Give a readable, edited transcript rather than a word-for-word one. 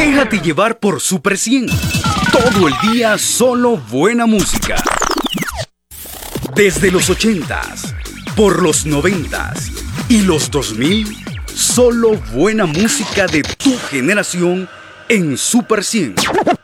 Déjate llevar por Super 100. Todo el día solo buena música. Desde los 80s, por los 90s y los 2000, solo buena música de tu generación en Super 100.